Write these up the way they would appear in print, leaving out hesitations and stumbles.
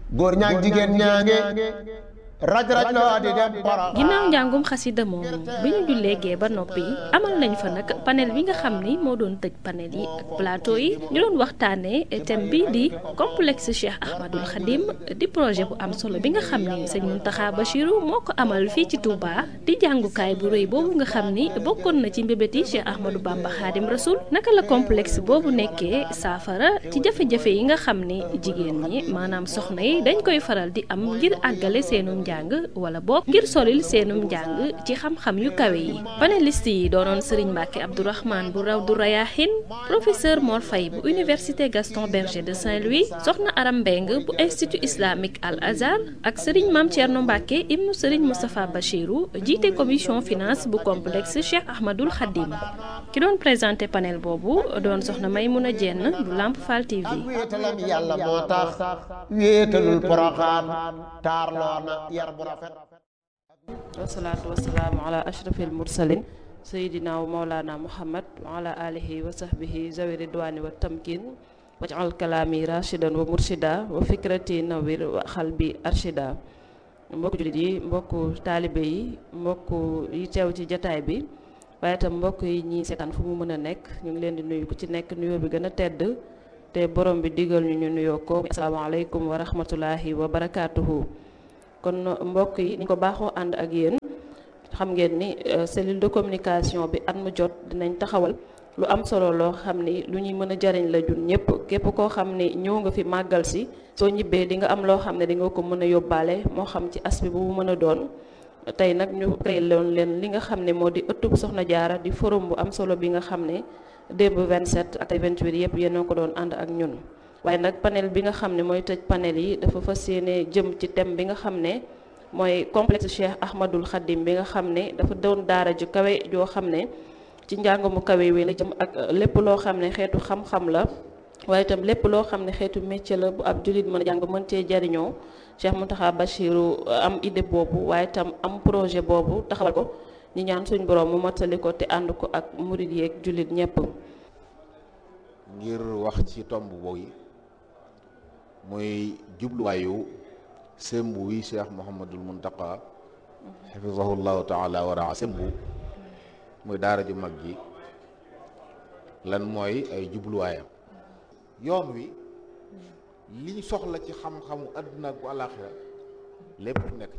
góor ñaag jigéen ñaange raj loo di dem ginnaaw njàngum xasida moomu bi ñu jullee gee ba noppi amal nañ fa nag panel bi nga xam ni moo doon tëj panel yi ak plateau yi ñu doon waxtaanee thème bi di complexe Cheikh Ahmadul Khadim di projet bu am solo bi nga xam ni sëñ Mountakha Bachirou moo ko amal fii ci Touba di jàngukaay bu rëy boobu nga xam ni bokkoon na ci mbébéti Cheikh Ahmadou Bamba Khadim Rasoul naka la complexe boobu nekkee saafara ci jafe-jafe yi nga xam ni jigéen ñi maanaam soxna yi dañ koy faral di am ngir àggale seenum njàng wala boog ngir solil seenum njàng ci xam-xam yu kawe yi panéliste yi doonoon Serigne Mbacke Abdourahmane bu Rawdu Rayahin professeur Mor Faye bu université Gaston Berger de Saint-Louis soxna Aram Mbeng bu institut islamique Al Azhar ak Serigne Mame Thierno Mbacke ibnu Serigne Moustapha Bachirou jiite commission finance bu complexe Cheikh Ahmadul Khadim ki doon présenté panel boobu doon soxna Maymouna Dieng bu Lamp Fall TV. wéetalam yàlla moo tax wéetalul poroxaan taarloo na yar bu rafet. wasalaatu wasalaamu ala ashrafil mursalin sayidina wa maulana muhammad wa ala alihi wa sahbihi zawi ridwani wa tamkin waj'al kalaami rashidan wa murshida wa fikrati nawir wa xalbi arshida mbokku jullit yi mbokku taalibe yi mbokku yi teew ci jataay bi waaye itam mbokk yi ñi seetaan fu mu mën a nekk ñu ngi leen di nuyu ku ci nekk nuyoo bi gën a tedd te borom bi digal ñu nuyoo ko asalaamaaleykum wa rahmatullahi wa barakaatuhu. kon mbokk yi ni ko baaxoo ànd ak yéen xam ngeen ni cellule de communication bi at mu jot dinañ taxawal lu am solo loo xam ni lu ñuy mën a jariñ la jun ñëpp képp koo xam ni ñëw nga fi màggal si soo ñibbee di nga am loo xam ne di nga ko mën a yóbbaale moo xam ci aspect bu mu mën a doon. tey nag ñu créé loon leen li nga xam ne moo di ëttub Soxna Jaara di forum bu am solo bi nga xam ne démb 27 ak 28 yëpp yéen a ko doon ànd ak ñun. waaye nag panel bi nga xam ne mooy tëj panel yi dafa fas yéene jëm ci thème bi nga xam ne mooy complexe Cheikh Ahmadul Khadim bi nga xam ne dafa doon daara ju kawe joo xam ne ci njàng mu kawe wi la jëm ak lépp loo xam ne xeetu xam-xam la waaye itam lépp loo xam ne xeetu métier la bu ab jullit mën a jàng mën cee jariñoo Cheikh Mountakha Bachirou am idée boobu waaye itam am projet boobu taxawal ko ñu ñaan suñ borom mu mottali ko te ànd ko ak murid yeeg jullit ñëpp. ngir wax ci tomb boobu muy jubluwaayu sembu wi Cheikh Mouhamadul Mountakha xafizahullahu taala wa raa sembu muy daara ju mag ji lan mooy ay jubluwaayam. yoon wi liñ soxla ci xam-xamu àdduna ak bu àllaaxira lépp nekk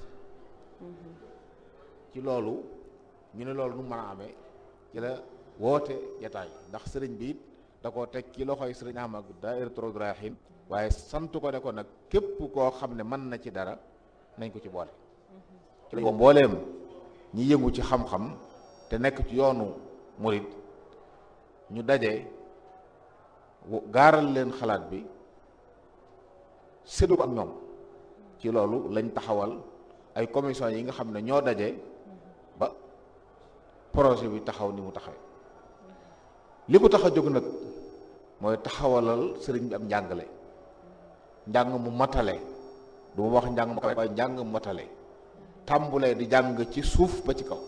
ci loolu ñu ne loolu nu mën a amee ci la woote jataay ndax sëriñ bi it da koo teg ci loxoy sëriñ Ahmad Daahiratu Rawdu Rayaahiin waaye sant ko ne ko nag képp koo xam ne mën na ci dara nañ ko ci boole ci la mbooleem ñi yëngu ci xam-xam te nekk ci yoonu murid ñu daje gaaral leen xalaat bi séddu ko ak ñoom ci loolu lañ taxawal ay commission yi nga xam ne ñoo daje ba projet bi taxaw ni mu taxawee li ko tax a jóg nag mooy taxawalal sëriñ bi am njàngale njàng mu matale du ma wax njàng mu kawe waaye njàng mu matale tàmbulee di jàng ci suuf ba ci kaw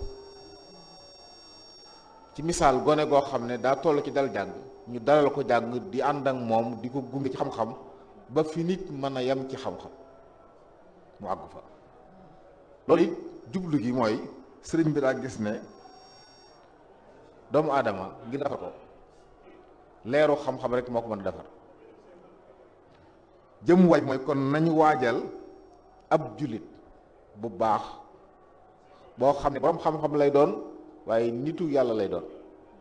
ci misaal gone goo xam ne daa toll ci dal jàng ñu dalal ko jàng di ànd ak moom di ko gunge ci xam-xam ba fi nit mën a yem ci xam-xam mu àgg fa loolu it jublu gi mooy sëriñ bi daa gis ne doomu aadama ngir defar ko leeru xam-xam rek moo ko mën a defar jëm waaj mooy kon nañu waajal ab jullit bu baax boo xam ne borom xam-xam lay doon waaye nitu yàlla lay doon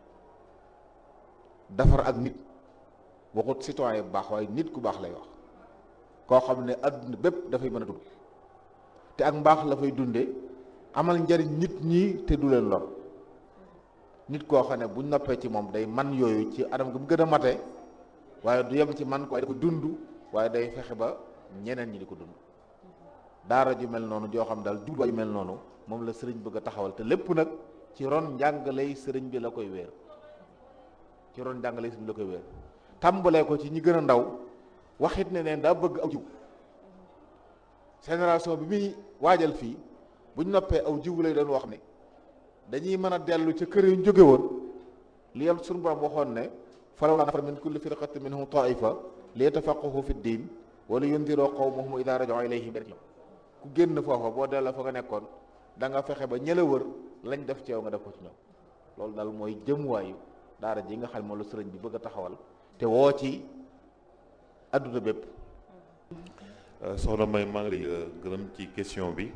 defar ak nit waxut citoyen bu baax waaye nit ku baax lay wax koo xam ne adduna bépp dafay mën a dund te ak mbaax la fay dunde amal njariñ nit ñi te du leen lor nit koo xam ne buñ noppee ci moom day man yooyu ci anam gi mu gën a mate waaye du yem ci man ko waaye da ko dund waaye day fexe ba ñeneen ñi di ko dund daara ju mel noonu joo xam daal jubluwaay ju mel noonu moom la sëriñ bëgg a taxawal te lépp nag ci ron njàngaley sëriñ bi la koy wéer ci ron njàngaley sëriñ bi la koy wéer tàmbalee ko ci ñi gën a ndaw waxit ne neen daa bëgg aw jiw génération bi muy waajal fii buñ noppee aw jiw lay doon wax ne dañuy mën a dellu ca kër yu ñu jóge woon li yam suñu borom waxoon ne falawlaa nafara min kulli firqatin minhum taifa li yatafaqqahu fi ddin wala yundiroo qawmahum idaa raja'uu ilayhim ku génn foofa boo delloo fa nga nekkoon da nga fexe ba ñëla wër lañ def ci yow nga def ko ci ñoom. loolu daal mooy jëmuwaayu daara ji nga xam ne moom la sëriñ bi bëgg a taxawal te woo ci adduna bépp. soxna May maa ngi lay gërëm ci question bi.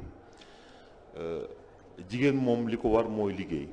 jigéen moom li ko war mooy liggéey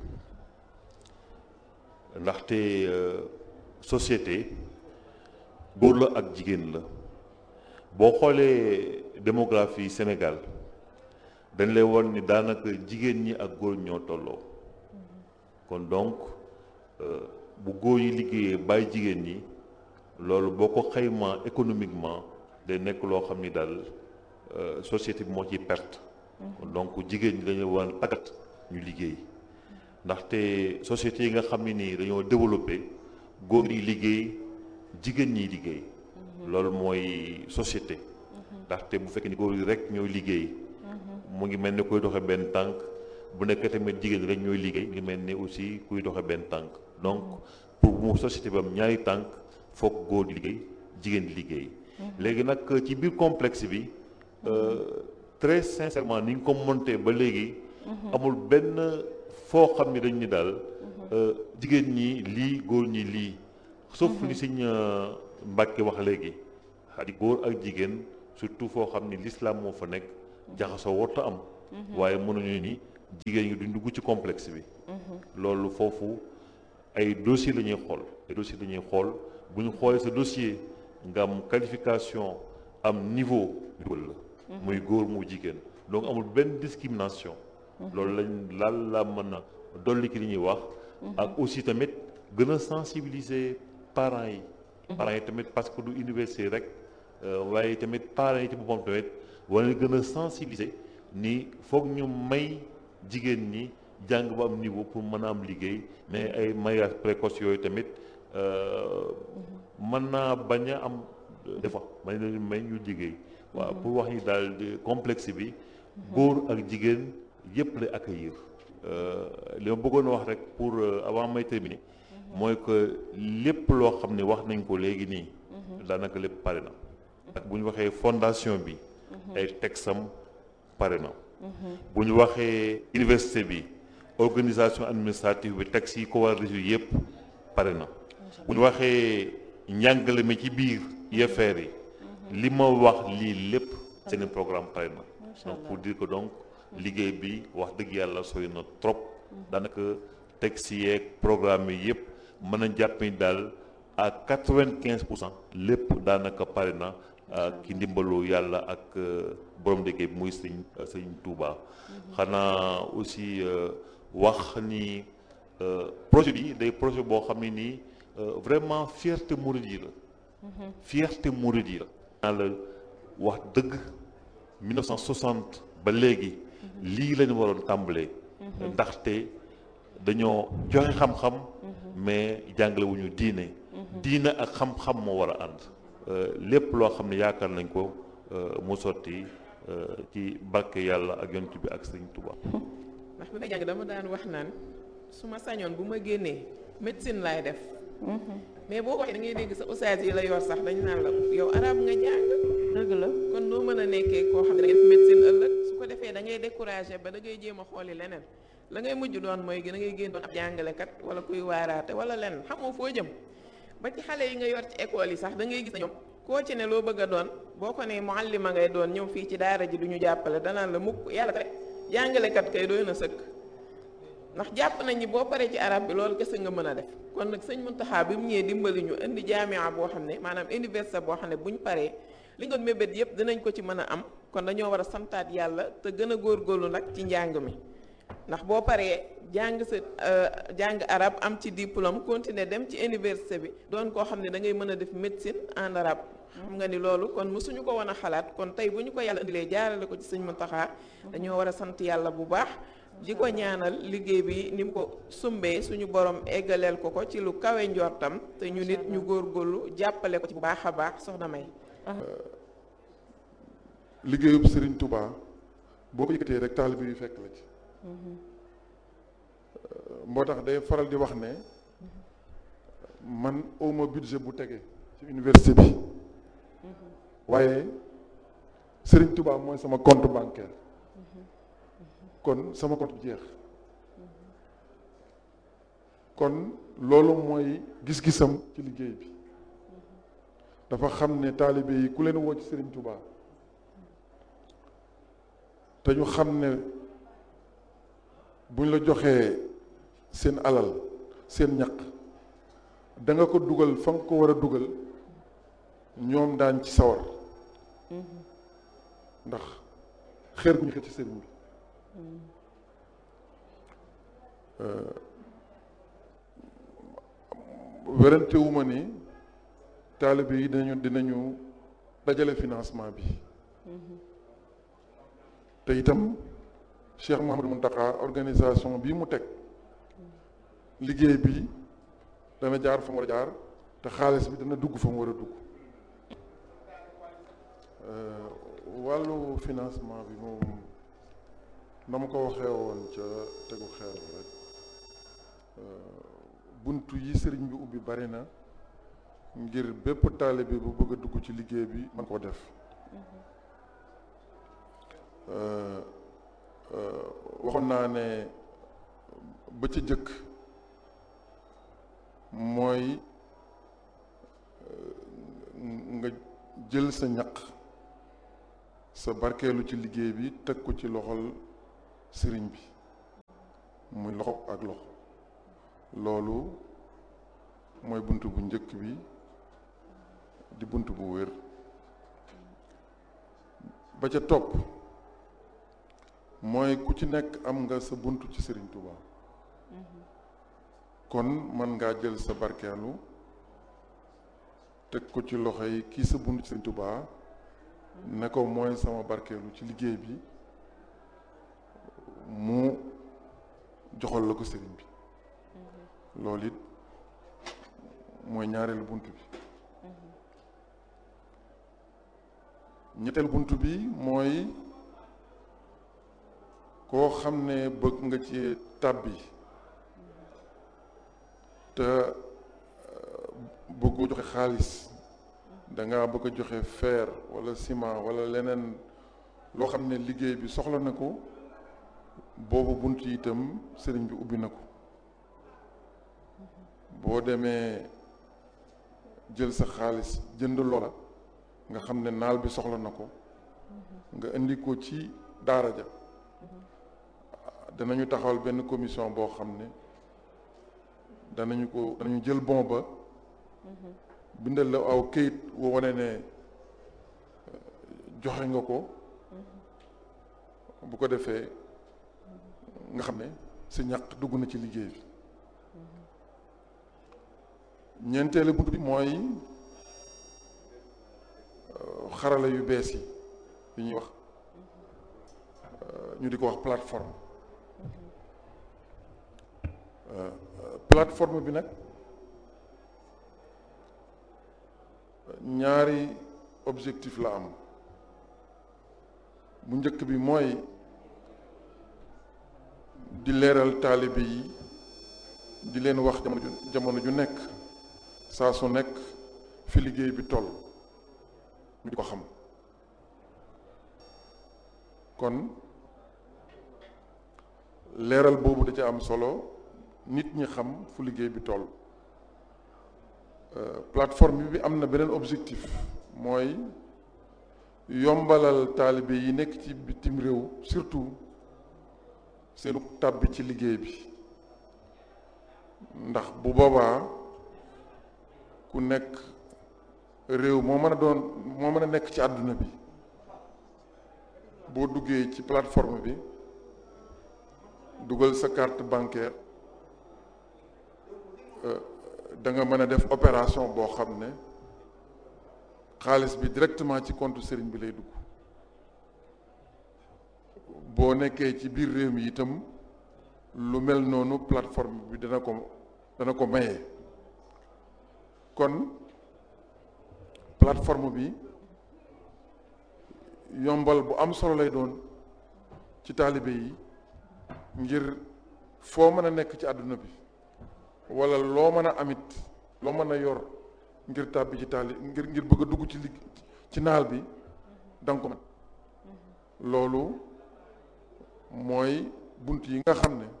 ndaxte société góor la ak jigéen la boo xoolee démographie Sénégal dañ lay won ni daanaka jigéen ñi ak góor ñoo tolloo kon donc bu góor yi liggéeyee bàyyi jigéen ñi loolu boo ko xaymaa économiquement day nekk loo xam ni daal société bi moo ciy perte. donc jigéen ñi dañu war a tàggat ñu liggéey ndaxte société yi nga xam ne nii dañoo développé góor yi liggéey jigéen ñi liggéey loolu mooy société ndaxte bu fekkee ni góor yi rek ñooy liggéey mu ngi mel ni kuy doxe benn tànk bu nekk tamit jigéen ñi rek ñooy liggéey mu ngi mel ni aussi kuy doxe benn tànk donc pour mu société bi am ñaari tànk foog góor di liggéey jigéen di liggéey léegi nag ci biir complexe bi très sincèrement ni nga ko monté ba léegi amul benn foo xam ni dañ ni daal jigéen ñi lii góor ñi lii sauf li Sëñ Mbàkke wax léegi xadi góor ak jigéen surtout foo xam ni l'islam moo fa nekk jaxasoo warta am waaye mënuñu ni jigéen ñi duñ dugg ci complexe bi loolu foofu ay dossier la ñuy xool bu ñu xoolee sa dossier nga am qualification am niveau dugal la muy góor mu jigéen donc amul benn discrimination loolu laal la mën a dolli ki li ñuy wax ak aussi tamit gën a sensibiliser parents yi tamit parce que du université rek waaye tamit parents yi ci boppam tamit wala gën a sensibiliser ni foog ñu may jigéen ñi jàng ba am niveau pour mën a am liggéey mais ay mariage précoce yooyu tamit mën naa bañ a am des fois may ñu liggéey waaw pour wax ni daal complexe bi góor ak jigéen yëpp lay accueillir li ma bëggoon wax rek pour avant may terminer mooy que lépp loo xam ne wax nañ ko léegi nii daanaka lépp pare na ak bu ñu waxee fondation bi ay texam pare na bu ñu waxee université bi organisation administrative bi texte yi ko war a résoudre yëpp pare na bu ñu waxee njàngale mi ci biir UFR yi li ma wax lii lépp seen programme pare na donc pour dire que donc liggéey bi wax dëgg yàlla sooy na trop daanaka texte yeeg programme yi yëpp mën a jàpp ni daal à 95% lépp daanaka pare na ki ndimbalu yàlla ak borom liggéey bi muy sëñ Touba xanaa aussi wax ni projet bi day projet boo xam ne nii vraiment fierté mouride yi la la wax dëgg 1960 ba léegi lii lañu waroon tàmbalee ndaxte dañoo joxe xam-xam mais jàngale wu ñu diine ak xam-xam moo war a ànd lépp loo xam ne yaakaar nañ ko mu sotti ci barke yàlla ak yonent bi ak Sëriñ Tuubaa. ndax bi may jàng dama daan wax naan su ma sañoon bu ma génnee médecine laay def mais boo waxee da ngay dégg sa ustaas yi la yor sax dañu naan la yow arab nga jàng dëgg la kon noo mën a nekkee koo xam ne da ngay def médecine ëllëg su ko defee da ngay découragé ba da ngay jéem a xooli leneen la ngay mujj doon mooy da ngay génn doon ab jàngalekat wala kuy waaraate wala leneen xamoo foo jëm ba ci xale yi nga yor ci école yi sax da ngay gis ne ñoom koo ci ne loo bëgg a doon boo ko ne muallima ngay doon ñëw fii ci daara ji du ñu jàppale danaan la mukk yàlla rek jàngalekat kay doy na sëkk ndax jàpp nañ ni boo paree ci arab bi loolu kese nga mën a def kon nag sëñ Muntaxa bi mu ñëwee dimbali ñu indi jaamia boo xam ne maanaam université boo xam ne buñ paree li nga mébét yëpp dinañ ko ci mën a am kon dañoo war a santaat yàlla te gën a góorgóorlu nag ci njàng mi ndax boo paree jàng sa jàng arab am ci diplôme continuer dem ci université bi doon koo xam ne da ngay mën a def médecine en arabe xam nga ni loolu kon mësuñu ko woon a xalaat kon tey bu ñu ko yàlla indilee jaarale ko ci sëñ Muntaxa dañoo war a sant yàlla bu baax di ko ñaanal liggéey bi ni mu ko sumbee suñu borom eggaleel ko ci lu kawe njortam te ñu nit ñu góorgóorlu jàppale ko ci bu baax a baax soxna May. liggéeyub Serigne Touba boo ko yëkkatee rek taalibe yu fekk la ci. moo tax day faral di wax ne man awma budget bu tege ci université bi waaye Serigne Touba mooy sama compte bancaire kon sama compte jeex kon loolu mooy gis-gisam ci liggéey bi dafa xam ne taalibe yi ku leen woo ci Serigne Touba te ñu xam ne buñ la joxee seen alal seen ñaq da nga ko dugal fa nga ko war a dugal ñoom daan ci sawar ndax xeer gu ñu xëcc ci sëriñ bi werante wu ma ni taalibe yi dinañu dajale financement bi te itam Cheikh Mouhamadou Mountakha organisation bii mu teg liggéey bi dana jaar fa mu war a jaar te xaalis bi dana dugg fa mu war a dugg wàllu financement bi moom na ma ko waxee woon ca tegu xeer rek buntu yi sëriñ bi ubbi bari na ngir bépp taalibe bu bëgg a dugg ci liggéey bi man koo def waxoon naa ne ba ci jëkk mooy nga jël sa ñaq sa barkeelu ci liggéey bi teg ko ci loxol sëriñ bi muy loxo ak loxo loolu mooy bunt bu njëkk bi di bunt bu wér ba ca topp mooy ku ci nekk am nga sa bunt ci Sëriñ Touba kon mën ngaa jël sa barkeelu teg ko ci loxo yi kii sa bunt ci Sëriñ Touba ne ko mooy sama barkeelu ci liggéey bi mu joxal la ko sëriñ bi loolu it mooy ñaareelu bunt bi ñetteel bunt bi mooy koo xam ne bëgg nga ci tàbbi te bëggoo joxe xaalis dangaa bëgg a joxe fer wala ciment wala leneen loo xam ne liggéey bi soxla na ko boobu bunt yi itam sëriñ bi ubbi na ko boo demee jël sa xaalis jënd loola nga xam ne naal bi soxla na ko nga indi ko ci daara ja danañu taxawal benn commission boo xam ne danañu jël bon ba bindal la aw këyit woo wane ne joxe nga ko bu ko defee nga xam ne sa ñaq dugg na ci liggéey bi ñeenteelu bunt bi mooy xarala yu bees yi ñuy wax ñu di ko wax plateforme plateforme bi nag ñaari objectif la am bu njëkk bi mooy di leeral taalibe yi di leen wax jamono ju nekk saa su nekk fi liggéey bi toll ñu di ko xam kon leeral boobu da ca am solo nit ñi xam fu liggéey bi toll plateforme bi am na beneen objectif mooy yombalal taalibe yi nekk ci bitim réew surtout seenu tàbbi ci liggéey bi ndax bu boobaa ku nekk réew moo mën a nekk ci àdduna bi boo duggee ci plateforme bi dugal sa carte bancaire da nga mën a def opération boo xam ne xaalis bi directement ci compte sëriñ bi lay dugg boo nekkee ci biir réew mi itam lu mel noonu plateforme bi dana ko maye kon plateforme bi yombal bu am solo lay doon ci taalibe yi ngir foo mën a nekk ci àdduna bi wala loo mën a amit loo mën a yor ngir tàbbi ci ngir bëgg a dugg ci ci naal bi danga ko mën loolu mooy bunt yi nga xam ne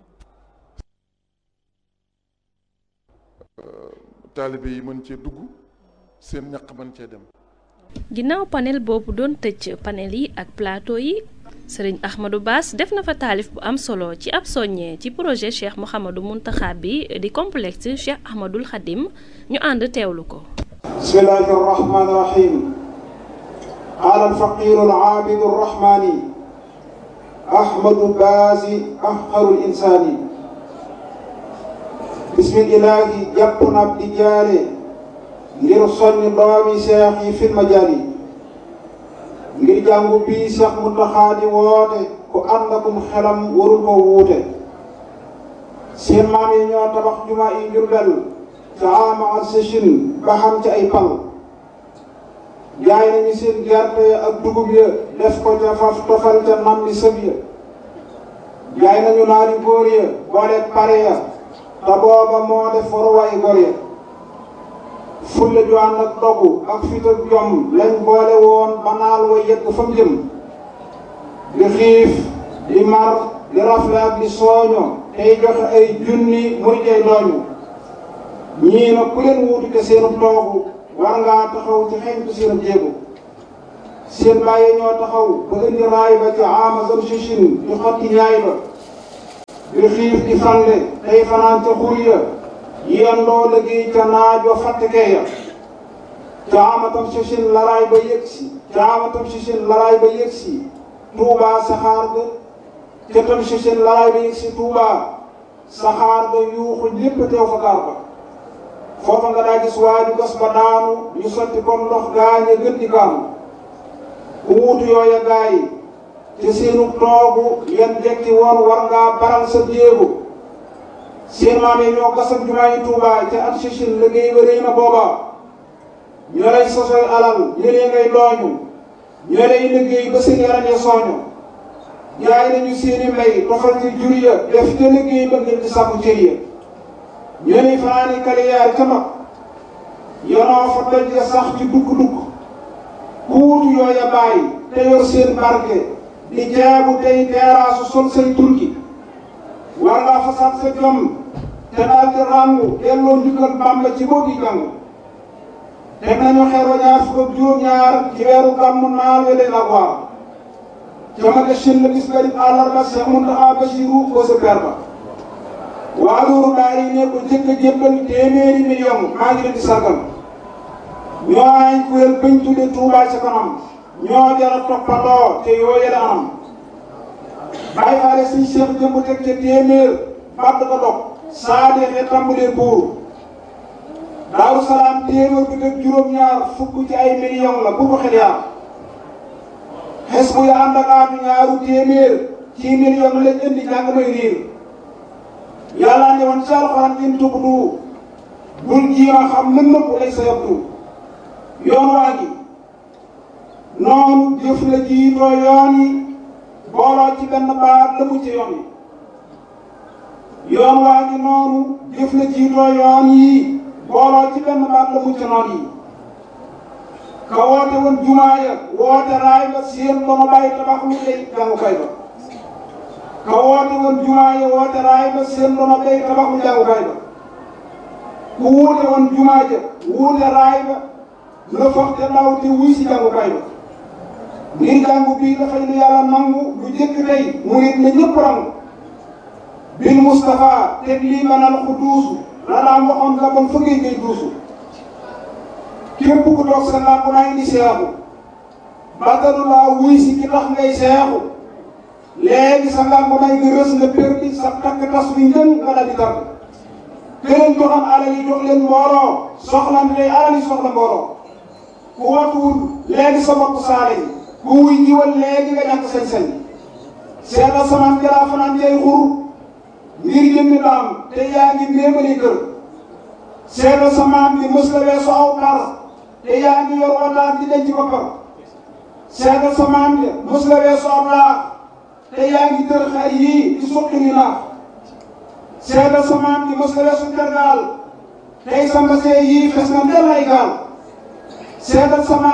taalibe yi mën cee dugg seen ñaq mën cee dem. ginnaaw panel boobu doon tëj panel yi ak plateau yi sëriñ Ahmadou Bass def na fa taalif bu am solo ci ab soññee ci projet Cheikh Mouhamadou Mountakha bi di complexe Cheikh Ahmadoul Khadim ñu ànd teewlu ko. bismillahi rahmani rahim qaala alfaqiru alaabidu arrahmani Ahmadou Bass afqarul insaani bismillahi jàpp na ab di jaare ngir sonni doomi seex yi fil majaali ngir jàngu bii Seex Muntaxa di woote ku ànd akum xelam warul ko wuute seen maam yi ñoo tabax juma yi Jurbel ca ama al sëchin ba xam ci ay pal jaay nañu seen gerte ak dugub ya def ko ca faf tofal ca nam li sëb ya jaay nañu naari góor ya boole pare ya te booba moo def waruwaay góor ya fulla ju ànd ak dogu ak fit ak jom lañ boole woon ba naal wa yegg fa mu jëm di xiif di mar di rafle ak di sooño tey joxe ay junni muy tey dooñu ñii nag ku leen wuutu te seenu toogu war ngaa taxaw ci xeñtu seenu jéegu seen bàyyi ñoo taxaw ba indi raay ba ci ama zam sichin di xotti ñaay ba di xiif di fande tey fanaan ca xur ya yendoo liggéey ca naaj wa fàttekee ya caamatam sichin laraay ba yëgsi caamatam sichin laraay ba yëgsi Tuubaa saxaar ga ca tam sichin laraay ba yëgsi Tuubaa saxaar ga yuuxu ñépp teew fa gaar ba foofa nga daa gis waaju gas ba daanu ñu sotti comme ndox gaañe gën di kaanu ku wuutu yooya gaay te seenu toogu yan jekki woon war ngaa baral sa jéego seen maam yi ñoo gasam jumaa yi Tuubaa ca at sichin liggéey ba réy na booba ñoo lay sosoy alal ñëlee ngay dooñu ñoo lay liggéey ba seen yaram ya sooñu jaay nañu seeni mbay tofal ci jur ya def ca liggéey ba ngir di sàkku cër ya ñoo lay fanaani kaliyaar ca mag yonoo fa doj ya sax ci dukk-dukk ku wutu yooya bàyyi te yor seen barke di jaabu tey teeraasu sol say turki war ngaa fasaat sa jom te daal di ràngu delloo njukkal Bàmba ci boo di jàng teg nañu xeer wa ñaar fukk ak juróom-ñaar ci weeru gàmmu naal we leen ak waar ca ma shin la bis garib àllarba Seex Muntaxa Basiru ko sa per ba waa loolu daal yi ne ko jëkk a jébbal téeméeri million maa ngi leen di sargal ñoo ay kuréel bañ tudde Tuubaa ca kanam ñoo jara toppandoo te yooye la anam bàyyi faale suñ Seex jëmb teg ca téeméer bàtt ko dog saa deexee tàmbalee buur Daaru Salaam téeméer bi teg juróom-ñaar fukk ci ay million la bu ko xel yaar xes bu ya ànd ak aatu ñaaru téeméer ci million lañ indi jàng may riir yàlla ne woon ci alxuraan in tubdu bul jiima xam lën nëpp lay sa yabdu yoon waa gi noonu jëf la jiitoo yoon yi booloo ci benn baat la mu ci yoon yi yoon waa gi noonu jëf la jiitoo yoon yi booloo ci benn baat la mu ci noon yi ka woote woon jumaa ya woote raay ba seen dono bàyyi tabax lu lay jàngukaay ba ka woote woon jumaa ya woote raay ba seen dono bàyyi tabax lu jàngukaay ba ku wuute woon jumaa ja wuute raay ba la foog te ndaw te wuy si jàngukaay ba ngir jàngu bii dafay lu yàlla nangu lu jëkk tey murit na ñëpp rangu bil Mustafa teg lii manal ku duusu la daan waxoon la bon fëggee ngay duusu képp ku toog sa làmp naa indi seexu batalu laa wuy si ki tax ngay seexu léegi sa làmp naa nga rës nga perdi sa takk tas wi njën nga dal di tàgg këleen joxam alal yi jox leen mbooloo soxlan tey alal yi soxla mbooloo ku watuwul léegi sa bopp saale yi ku wuy jiwal léegi nga ñàkk sañ-sañ seetal samaan jalaa fanaan jay xur ngir jëmmi daam te yaa ngi méemali kër seetal samaan bi mës la weesu aw par te yaa ngi yor wataan di denc boppam seetal samaan bi mës la weesu aw laax te yaa ngi tër xar yii di suqi ni naax seetal samaan bi mës la weesu tergaal tey sa mbasee yii fes na ndel ay gaal seetal samaam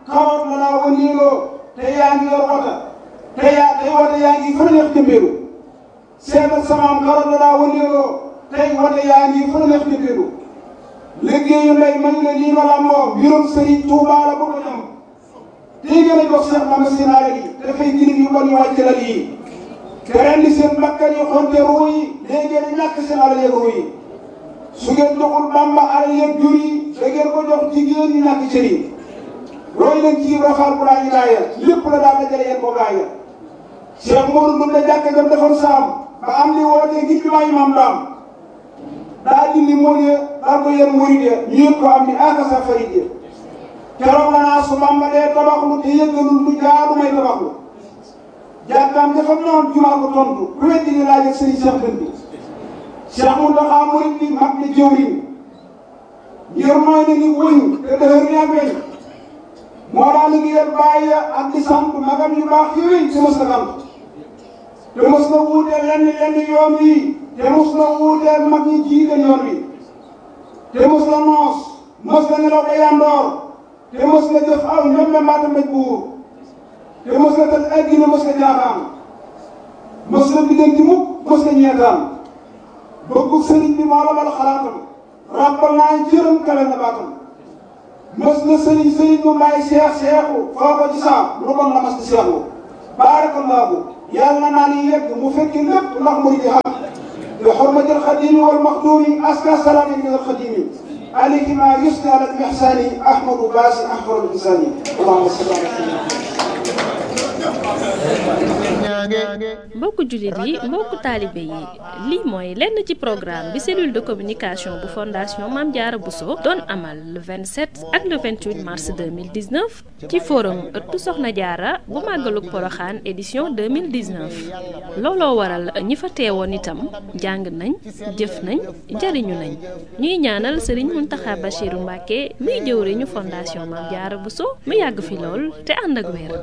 karoot la laa wëndeeloo te yaa ngi yor wata tey wata yaa ngi fa neex jëmbeelu seetal samaam karoot la laa wëndeeloo tey wata yaa ngi fa neex jëmbeelu liggéeyu ndey mañu ne lii ma làmboo mbirum Sëriñ Tuubaa la bëgg a ñam tey gën a jox Cheikh Mame Sinaare gi dafay girig yu bon yu wàcc la lii te rendi seen bakkan yi xonte ruu yi léegi ngeen ñàkk seen alal yeeg ruu yi su ngeen joxul Bàmba alal yeeg jur yi da ngeen ko jox jigéen ñi ñàkk cër yi roy leen ci rafaal bu laa ñu laaya lépp la daal dajale yéen ko gaaya Cheikh Modou Ndoumbe jàkka jam defoon saam ba am li woote ngi bi maayi maam daam daa dindi mool ya daal ko yéen murid ya ñu yëg ko am ni akasa farid ya keroog la naa su Bàmba dee tabaxlu te yëggalul lu jaadu may tabaxlu jàkkaam dafa noon jumaa ko tontu ku weddi ni laaj ak sëriñ Cheikh Dënd bi Cheikh Mountakha murid bi mag ni jëwriñ ngir mooy na ni wëñ te dëhër ni ak weñ moo daa liggéeyal bàyyi ak di sant magam yu baax yooyu te mos na sant te mos na wuuteel lenn yoon wi te mos na wuuteel mag ñi jiite yoon wi te mos na noos mos na nelaw ba yandoor te mos na jëf aw njombe mbaata mbéj buur te mos na tal addina mos na jaaxaan mos na biddanti mukk mos na ñeetaan bëggu sëriñ bi moo la mal xalaatam ràbbal naa jërëm kale na baatam mos na sëriñ mu may seexu foo ko ci saam lu bon la mas di seexu baarakallaahu yàlla naa ni yegg mu fekki lépp ndax murid yi xam bi xurmatil xadimi wal maxduumi aska salaami min al xadimi alayhi ma yusni ala al ihsani ahmadu baasi ahmadu insani allahumma salli ala mbokku jullit yi mbokku taalibe yi lii mooy lenn ci programme bi cellule de communication bu fondation Mame Diarra Bousso doon amal le 27 ak le 28 mars 2019 ci forum ëttu Soxna Diarra bu màggalug Poroxaan édition 2019 looloo waral ñi fa teewoon itam jàng nañ jëf nañ jariñu nañ ñuy ñaanal Serigne Mountakha Bachirou Mbacké muy jëwriñu fondation Mame Diarra Bousso mu yàgg fi lool te ànd ak wér.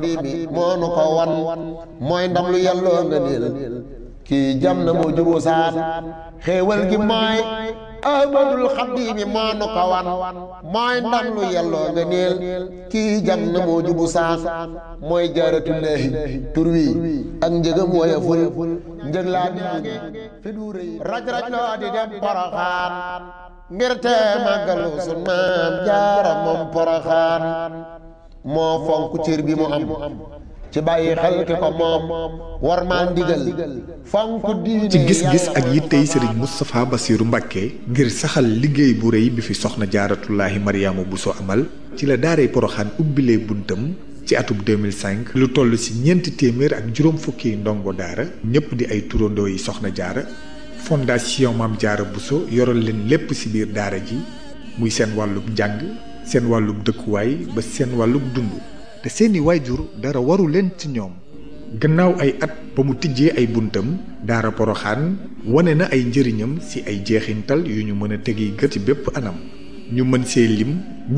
mooy ndam lu yàlloo nga niil kii jam na moo juboo saan xéewal gi mooy ahmadul xadimi moo nu ko wan mooy ndam lu yàlloo nga niil kii jam na moo jubu saan mooy jaaratullaahi tur wi ak njëgam woya ful njëg laa dinge fi du rëy raj-raj loo di dem Poroxaan ngir te màggalu sun Maam Jaara moom Poroxaan moo fonk cër bi mu am ci bàyyi xel ki ko moom war maa ndigal fonk diine ci gis-gis ak yittey Serigne Moustapha Bassirou Mbacké ngir saxal liggéey bu rëy bi fi soxna Jaaratullaahi Mariama Bousso amal ci la daaray Poroxaan ubbilee buntam ci atub 2005 lu toll ci 400 ak juróom fukki ndongo daara ñëpp di ay turandoo yi soxna jaara fondation Mame Diarra Bousso yoral leen lépp ci biir daara ji muy seen wàllub njàng seen wàllub dëkkuwaay ba seen wàllub dund te seeni waajur dara waru leen ci ñoom. gannaaw ay at ba mu tijjee ay buntam daara Poroxaan wane na ay njëriñam ci ay jeexintal yu ñu mën a tegi gët ci bépp anam ñu mën see lim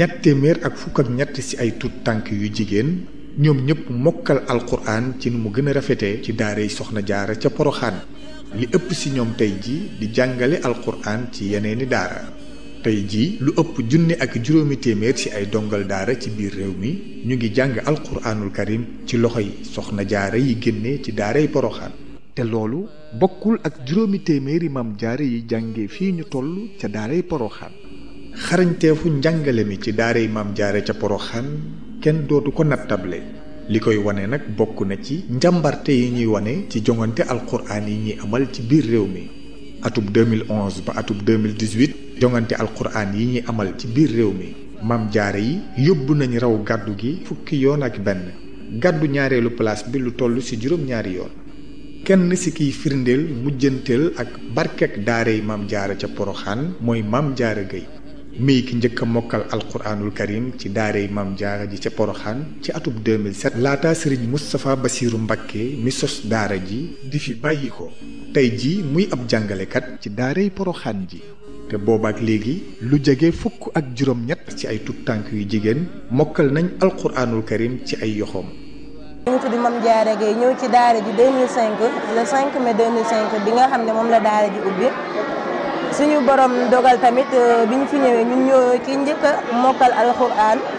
253 ci ay tut tànk yu jigéen ñoom ñëpp mokkal alquran ci nu mu gën a rafetee ci daaray soxna jaara ca Poroxaan li ëpp ci ñoom tey ji di jàngale alquran ci yeneeni daara tey jii lu ëpp 1,500 ci ay dongal daara ci biir réew mi ñu ngi jàng alquraanul karim ci loxoy soxna jaara yi génne ci daaray Poroxaan te loolu bokkul ak 200 Maam Jaara yi jànge fii ñu toll ca daaray Poroxaan xarañteefu njàngale mi ci daaray Maam Jaara ca Poroxaan kenn dootu ko nattable li koy wane nag bokk na ci njàmbarte yi ñuy wane ci jongante alquraan yi ñuy amal ci biir réew mi atub 2011 ba atub 2018 jongante alquraan yi ñuy amal ci biir réew mi Maam Jaara yi yóbbu nañ raw gàddu gi fukki yoon ak benn gàddu ñaareelu place bi lu toll ci juróom-ñaari yoon kenn ci kiy firndeel mujjanteel ak barkek daaray Maam Jaara ca Poroxaan mooy Maam Jaara Gay mii ki njëkk a mokkal alquraanul karim ci daaray Maam Jaara ji ca Poroxaan ci atub 2007 laata Serigne Moustapha Bassirou Mbacké mi sos daara ji di fi bàyyi ko tey ji muy ab jàngalekat ci daaray Poroxaan ji te boobaak léegi lu jege fukk ak juróom-ñett ci ay tut tànk yu jigéen mokkal nañ alquraanul karim ci ay yoxoom. ñu tudd Mame Diarra Gueye ñëw ci daara ji 2005 le 5 mai 2005 bi nga xam ne moom la daara ji ubbi suñu borom dogal tamit bi ñu fi ñëwee ñun ñoo ki njëkk a mokkal alquraan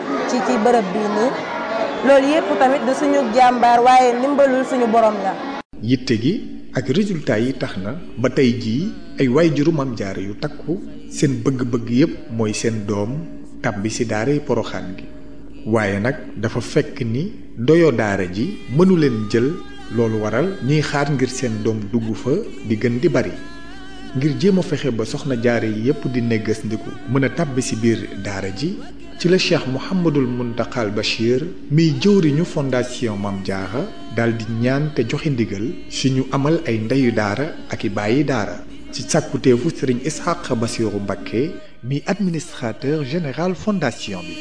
ci bërëb bii nii loolu yëpp tamit du suñu jàmbaar waaye ndimbalul suñu borom la. yitte gi ak résultat yi tax na ba tey jii ay waajuru Maam Jaara yu takku seen bëgg-bëgg yépp mooy seen doom tàbbi ci daaray Poroxaan gi waaye nag dafa fekk ni ndoyo daara ji mënu leen jël loolu waral ñuy xaar ngir seen doom dugg fa di gën di bari ngir jéem a fexe ba soxna jaare yi yépp di neggas ndiku mën a tàbbi ci biir daara ji ci la Cheikh Mouhamadul Muntaxal Bachir miy jëwriñu fondation Maam Jaara daldi ñaan te joxe ndigal suñu amal ay ndeyu daara ak i bàyyi daara ci sàkkuteefu Sëriñ Isxaq Basiru Mbakke mi administrateur général fondation bi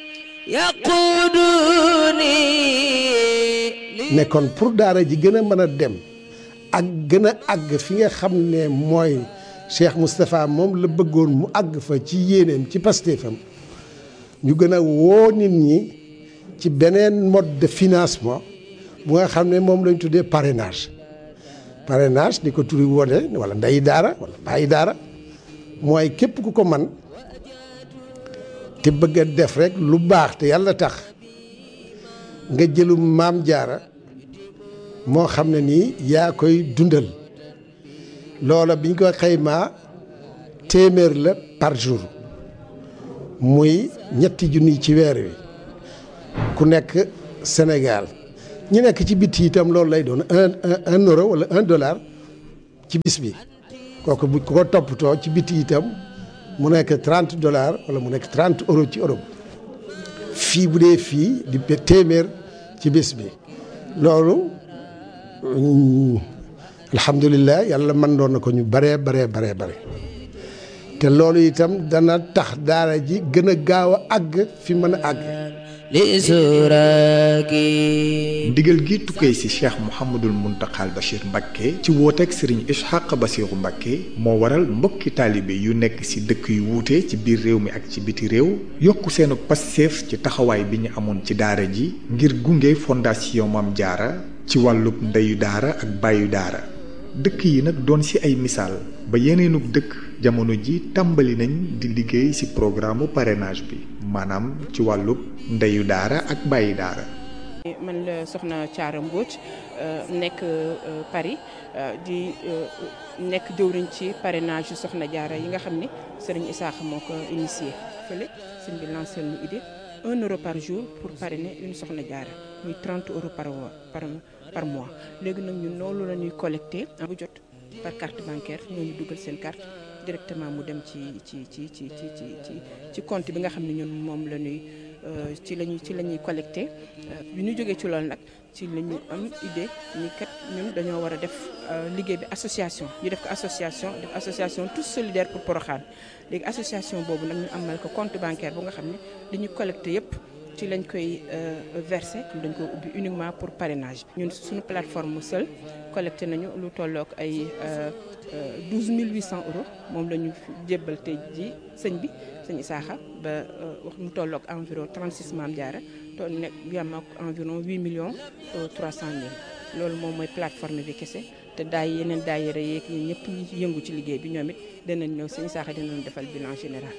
ne kon pour daara ji gën a mën a dem ak gën a àgg fi nga xam ne mooy Cheikh Moustapha moom la bëggoon mu àgg fa ci yéeneem ci pastéefam ñu gën a woo nit ñi ci beneen mode de financement bu nga xam ne moom lañ tuddee parrainage ni ko turi woote wala ndeyi daara wala bàyyi daara mooy képp ku ko man te bëgg a def rek lu baax te yàlla tax nga jëlu Maam Jaara moo xam ne nii yaa koy dundal loola biñ ko xaymaa téeméer la par jour muy ñetti junni ci weer wi ku nekk Sénégal ñi nekk ci biti itam loolu lay doon un euro wala $1 ci bis bi kooku bu ko toppatoo ci biti itam mu nekk $30 wala mu nekk 30 euros ci Europe fii bu dee fii di téeméer ci bis bi loolu alhamdulilah yàlla mën doon na ko ñu bare te loolu itam dana tax daara ji gën a gaaw a àgg fi mën a àgg. ndigal gi tukkee ci Cheikh Mouhamadul Muntaxal Bachir Mbakke ci wooteeg Serigne Isxaq Basiru Mbakke moo waral mbokki taalibe yu nekk ci dëkk yu wuute ci biir réew mi ak ci biti réew yokku seenu passeef ci taxawaay bi ñu amoon ci daara ji ngir gunge fondation Maam Jaara ci wàllub ndeyu daara ak bàyyu daara dëkk yi nag doon ci ay misaal ba yeneenug dëkk jamono ji tàmbali nañ di liggéey ci programme parrainage bi maanaam ci wàllub ndeyu daara ak bàyyi daara. man la soxna Thiara Mbodj nekk Paris di nekk jëwriñ ci parrainage yu soxna jaara yi nga xam ni Serigne Isaaxa moo ko initié fële sëñ bi lancé lu idée €1 par jour pour parrainer une soxna jaara muy €30 par mois léegi nag ñun loolu la ñuy collecté bu jot par carte bancaire ñooñu dugal seen carte directement mu dem ci compte bi nga xam ne ñun moom la ñuy ci la ñuy collecté bi ñu jógee ci loolu nag ci la ñu am idée ni kat ñun dañoo war a def liggéey bi association ñu def ko association tous solidaires pour Porokhane léegi association boobu nag ñu amal ko compte bancaire bu nga xam ne li ñu collecté yépp ci lañ koy versé dañ ko ubbi uniquement pour parrainage ñun suñu plateforme seul collecté nañu lu tollook ay 12 800 € moom la ñu jébbal tey ji sëñ Isaaxa ba wax mu tollook environ 36 Maam Jaara to nekk yam ak environ 8 300 000 loolu moom mooy plateforme bi kese te yeneen daayira yeeg ñun ñëpp ñi yëngu ci liggéey bi ñoom it danañ ñëw sëñ Isaaxa dinañ defal bilan général.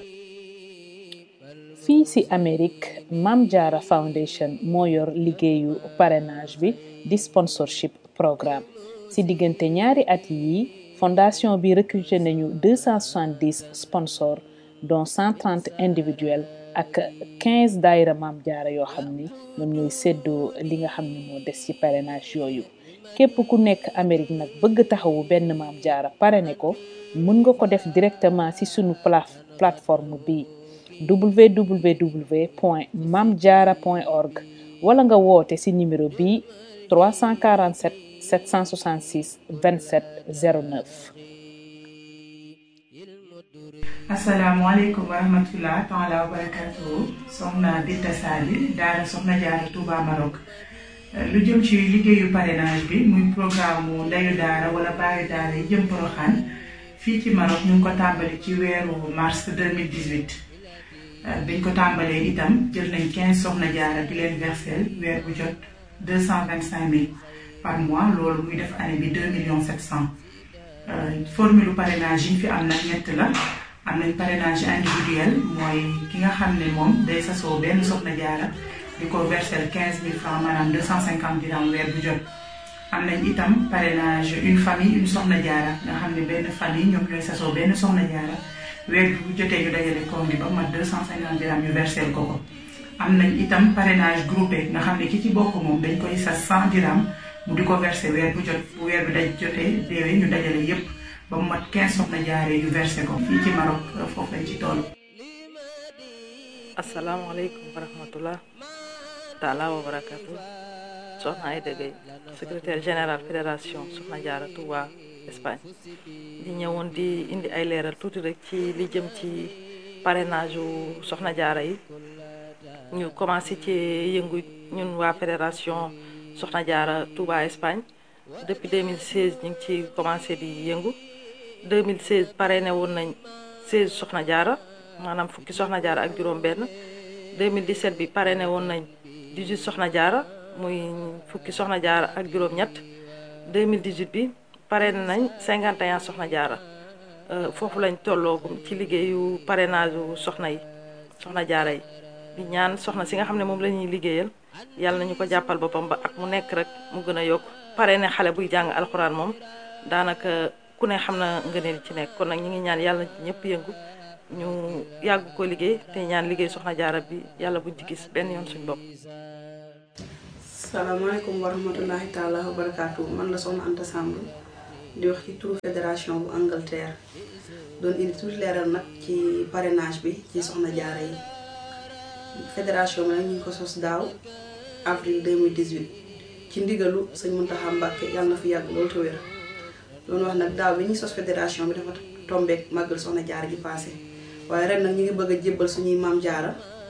fii ci Amérique Maam Jaara Foundation moo yor liggéeyu parrainage bi di sponsorship programme ci diggante ñaari at yi fondation bi recruté nañu 270 sponsors dont 130 individuels ak 15 daayira Maam Jaara yoo xam ni ñoom ñooy séddoo li nga xam ne moo des ci parrainage yooyu képp ku nekk Amérique nag bëgg taxawu benn Maam Jaara parrainé ko mën nga ko def directement ci sunu plateforme bi www.mamdiara.org wala nga woote ci numéro bi 347 766 27 09. asalaamaaleykum wa rahmatulah taala wa barakatuhu soxna Binta Sali daara soxna Jaara Touba Maroc lu jëm ci liggéeyu parrainage bi muy programme mu ndeyu daara wala baayu daara yi jëm Porokhane fii ci Maroc ñu ngi ko tàmbali ci weeru mars 2018 biñ ko tàmbalee itam jël nañ 15 soxna jaara di leen versel weer bu jot 225 000 par mois loolu muy def année bi 2 700 000 formule parrainage yi fi am nag ñett la am nañ parrainage individuel mooy ki nga xam ne moom day sasoo benn soxna jaara di ko verser 15 000 francs maanaam 250 dirham weer bu jot. am nañ itam parrainage une famille une soxna jaara nga xam ne benn famille ñoom ñooy sasoo benn soxna jaara weer bu jotee ñu dajale koom bi ba mat 250 dirham ñu verser ko. am nañ itam parrainage groupé nga xam ne ki ci bokk moom dañ koy sas 100 dirham mu di ko verser weer bu jot bu weer bi daj jotee deewee ñu dajale yépp ba mu mat 15 soxna jaare yu verser ko fii ci Maroc foofu lañ ci toll. asalaamaaleykum wa rahmatullah taala wa barakatu. Soxna Aïda Gueye secrétaire général fédération Soxna Jaara Touba Espagne di ñëwoon di indi ay leeral tuuti rek ci li jëm ci parrainage u Soxna Jaara yi. ñu commencé ci yëngu ñun waa fédération Soxna Jaara Touba Espagne depuis 2016 ñu ngi ci commencé di yëngu 2016 parrainé woon nañ 16 Soxna Jaara maanaam fukki Soxna Jaara ak juróom benn 2017 bi parrainé woon nañ 18 Soxna Jaara muy fukki Soxna Jaara ak juróom ñett 2018 bi parrainé nañ 51 Soxna Jaara foofu lañ tolloogum ci liggéeyu parrainage u soxna yi Soxna Jaara yi di ñaan soxna si nga xam ne moom la ñuy liggéeyal yàlla nañu ko jàppal boppam ba ak mu nekk rek mu gën a yokk parrainé xale buy jàng alxuraan moom daanaka ku ne xam na ngëneel ci nekk kon nag ñu ngi ñaan yàlla ci ñëpp yëngu ñu yàgg ko liggéey te ñaan liggéey Soxna Jaara bi yàlla buñ ci gis benn yoon suñ bopp. salaamaaleykum wa rahmatullahi taala wa barakaatu man la Soxna Anta Samb di wax ci turu fédération bu Angleterre doon indi tuuti leeral nag ci parrainage bi ci Soxna Jaara yi. fédération bi nag ñu ngi ko sos daaw avril 2018 ci ndigalu sëñ Muntaxa Mbàkke yàlla na fi yàgg loolu te wér loolu wax nag daaw bi ñuy sos fédération bi dafa tombeek màggal Soxna Jaara ji passé waaye ren nag ñu ngi bëgg a jébbal suñuy maam jaara